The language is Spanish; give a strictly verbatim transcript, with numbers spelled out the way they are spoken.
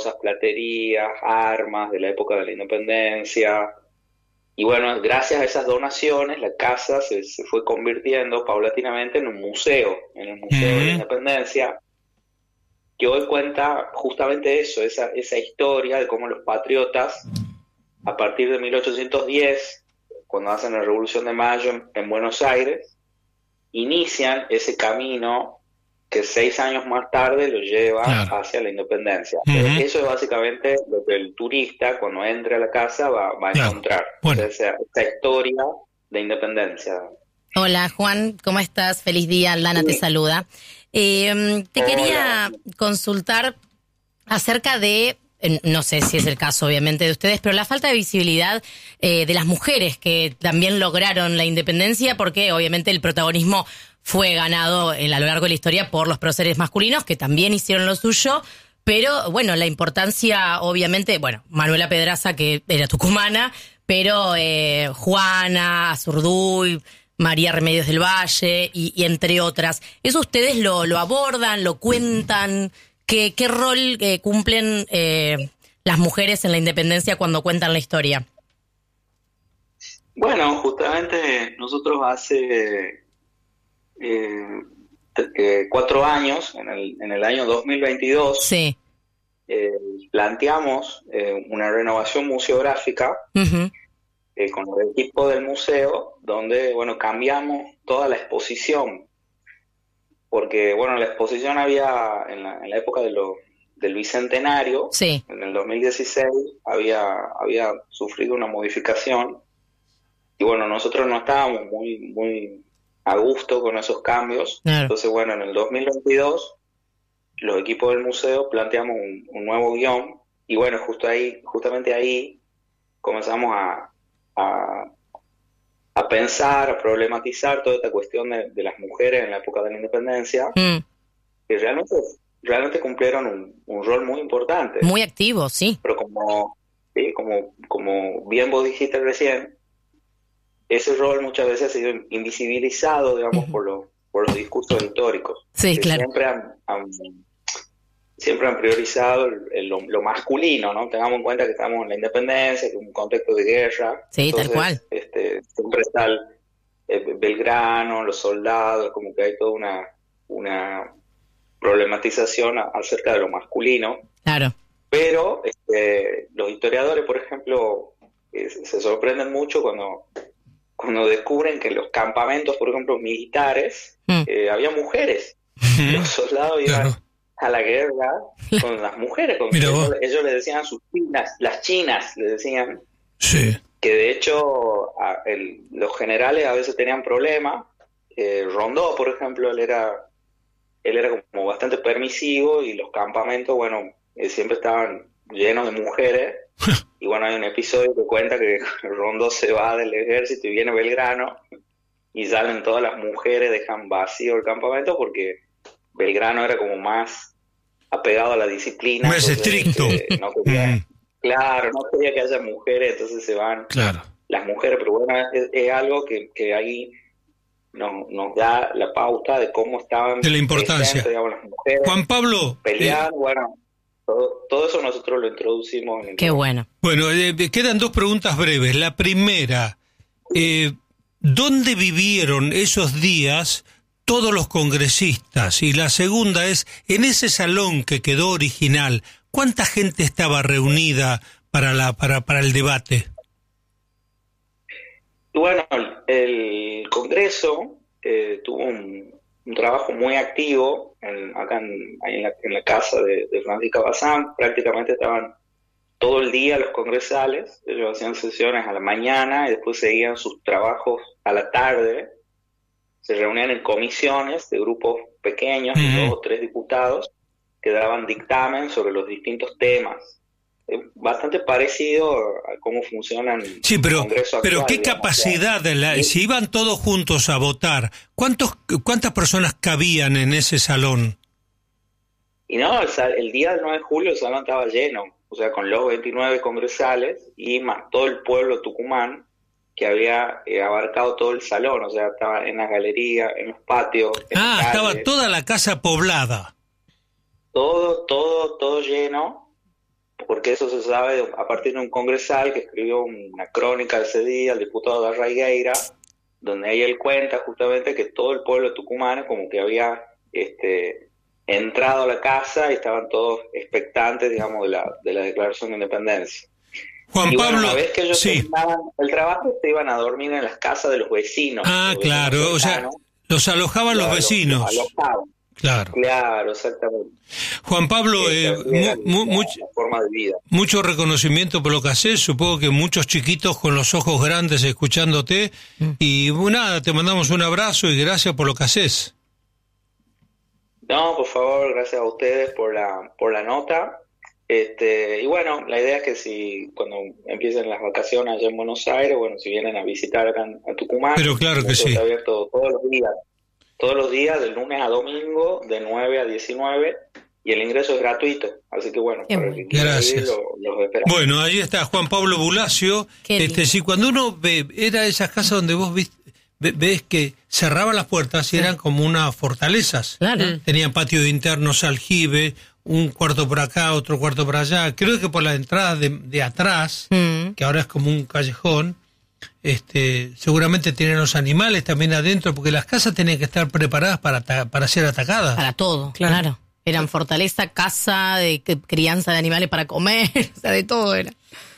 cosas, platerías, armas de la época de la independencia. Y bueno, gracias a esas donaciones, la casa se, se fue convirtiendo paulatinamente en un museo, en el Museo uh-huh. de la Independencia, que hoy cuenta justamente eso, esa, esa historia de cómo los patriotas, a partir de mil ochocientos diez, cuando hacen la Revolución de Mayo en, en Buenos Aires, inician ese camino que seis años más tarde lo lleva claro. hacia la independencia. Uh-huh. Eso es básicamente lo que el turista, cuando entre a la casa, va, va a claro. encontrar. Bueno. Esa, esa historia de independencia. Hola, Juan, ¿cómo estás? Feliz día, Lana sí. te saluda. Eh, te Hola. quería consultar acerca de, no sé si es el caso obviamente de ustedes, pero la falta de visibilidad eh, de las mujeres que también lograron la independencia, porque obviamente el protagonismo fue ganado a lo largo de la historia por los próceres masculinos, que también hicieron lo suyo, pero bueno, la importancia obviamente, bueno, Manuela Pedraza, que era tucumana, pero eh, Juana Azurduy, María Remedios del Valle, y, y entre otras. ¿Eso ustedes lo, lo abordan, lo cuentan? ¿Qué, qué rol eh, cumplen eh, las mujeres en la independencia cuando cuentan la historia? Bueno, justamente nosotros hace... Eh, eh, cuatro años, en el, en el año dos mil veintidós, sí. eh, planteamos eh, una renovación museográfica uh-huh. eh, con el equipo del museo, donde bueno cambiamos toda la exposición, porque bueno la exposición había en la, en la época de lo, del bicentenario, sí. en el dos mil dieciséis había, había sufrido una modificación, y bueno nosotros no estábamos muy muy a gusto con esos cambios. Claro. Entonces, bueno, en el dos mil veintidós los equipos del museo planteamos un, un nuevo guión, y bueno, justo ahí, justamente ahí comenzamos a, a, a pensar, a problematizar toda esta cuestión de, de las mujeres en la época de la independencia, mm. que realmente, realmente cumplieron un, un rol muy importante. Muy activo, sí. Pero como, sí, como, como bien vos dijiste recién, ese rol muchas veces ha sido invisibilizado, digamos, uh-huh. por, los, por los discursos históricos. Sí, que claro. Siempre han, han, siempre han priorizado el, el, lo, lo masculino, ¿no? Tengamos en cuenta que estamos en la independencia, que es un contexto de guerra. Sí, entonces, tal cual. Este, siempre está el, el Belgrano, los soldados, como que hay toda una, una problematización acerca de lo masculino. Claro. Pero este, los historiadores, por ejemplo, eh, se sorprenden mucho cuando... cuando descubren que en los campamentos, por ejemplo, militares, mm. eh, había mujeres. Mm. Los soldados iban claro. a la guerra con las mujeres. Con ellos, ellos le decían a sus chinas, las chinas, le decían. Sí. Que de hecho a, el, los generales a veces tenían problemas. Eh, Rondó, por ejemplo, él era, él era como bastante permisivo, y los campamentos, bueno, eh, siempre estaban llenos de mujeres. Y bueno, hay un episodio que cuenta que Rondó se va del ejército y viene Belgrano, y salen todas las mujeres, dejan vacío el campamento, porque Belgrano era como más apegado a la disciplina. Más entonces, estricto. Eh, no quería, mm. Claro, no quería que haya mujeres, entonces se van claro. las mujeres, pero bueno, es, es algo que, que ahí nos, nos da la pauta de cómo estaban... De la importancia. Digamos, las mujeres, Juan Pablo... Pelear, eh... bueno... Todo, todo eso nosotros lo introducimos. En el Qué programa. bueno. Bueno, eh, quedan dos preguntas breves. La primera, eh, ¿dónde vivieron esos días todos los congresistas? Y la segunda es, en ese salón que quedó original, ¿cuánta gente estaba reunida para la para, para el debate? Bueno, el Congreso eh, tuvo un... un trabajo muy activo en, acá en, ahí en, la, en la casa de, de Francisca Bazán. Prácticamente estaban todo el día los congresales, ellos hacían sesiones a la mañana y después seguían sus trabajos a la tarde, se reunían en comisiones de grupos pequeños, de uh-huh. dos o tres diputados, que daban dictamen sobre los distintos temas. Bastante parecido a cómo funcionan sí, pero, el Congreso actual. Pero qué digamos, capacidad, de la, ¿sí? Si iban todos juntos a votar, ¿cuántos, ¿cuántas personas cabían en ese salón? Y no, el, el día del nueve de julio el salón estaba lleno, o sea, con los veintinueve congresales y más todo el pueblo tucumán, que había eh, abarcado todo el salón, o sea, estaba en las galerías, en los patios. En ah, estaba toda la casa poblada. Todo, todo, todo lleno. porque eso se sabe a partir de un congresal que escribió una crónica de ese día, el diputado Darraigueira, donde ahí él cuenta justamente que todo el pueblo tucumano como que había este, entrado a la casa y estaban todos expectantes, digamos, de la, de la declaración de independencia. Juan y bueno, Pablo, una vez que ellos sí. terminaban el trabajo, se iban a dormir en las casas de los vecinos. Ah, los claro, vecinos o sea, cercanos. los alojaban Claro, los vecinos. Los alojaban. Claro. Claro, exactamente. Juan Pablo, eh, mu, mu, much, forma de vida. mucho reconocimiento por lo que haces, supongo que muchos chiquitos con los ojos grandes escuchándote, mm. y bueno, nada, te mandamos un abrazo y gracias por lo que haces. No, por favor, gracias a ustedes por la por la nota. Este, y bueno, la idea es que si cuando empiecen las vacaciones allá en Buenos Aires, bueno, si vienen a visitar acá en, a Tucumán, pero claro que sí. Está abierto todos los días. Todos los días, de lunes a domingo, de nueve a diecinueve, y el ingreso es gratuito. Así que bueno, para el que quiera ir, lo, los esperamos. Bueno, ahí está Juan Pablo Bulacio. Este, sí, cuando uno ve, era esas casas donde vos vis, ve, ves que cerraban las puertas y eran como unas fortalezas. Claro. Tenían patio de internos, aljibe, un cuarto por acá, otro cuarto por allá. Creo que por la entrada de, de atrás, mm. que ahora es como un callejón, Este, seguramente tienen los animales también adentro, porque las casas tenían que estar preparadas para, para ser atacadas. Para todo, claro. claro. Eran fortaleza, casa, de crianza de animales para comer, o sea, de todo era.